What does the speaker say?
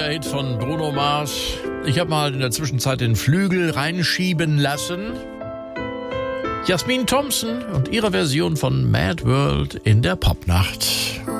neuer Hit von Bruno Mars. Ich habe mal in der Zwischenzeit den Flügel reinschieben lassen. Jasmin Thompson und ihre Version von Mad World in der Popnacht.